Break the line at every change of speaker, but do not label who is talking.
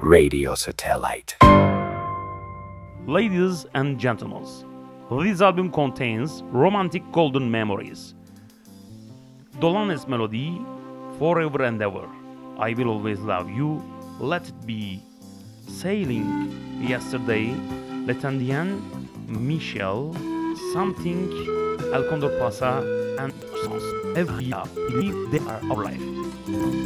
radio satellite.
Ladies and gentlemen, this album contains romantic golden memories. Dolanes melody, forever and ever. I will always love you, let it be. Sailing, yesterday, Letandian, Michel, something, El Condor Pasa, and Sons. Every year, believe they are our life.